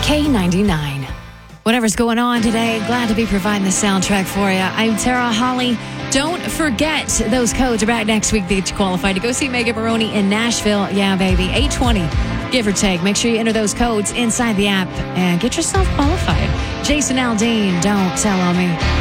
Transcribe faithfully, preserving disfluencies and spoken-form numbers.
K ninety-nine. Whatever's going on today, glad to be providing the soundtrack for you. I'm Tara Holly. Don't forget, those codes are back next week to get you qualified to go see Megan Maroney in Nashville. Yeah, baby. eight twenty, give or take. Make sure you enter those codes inside the app and get yourself qualified. Jason Aldean, Don't Tell on Me.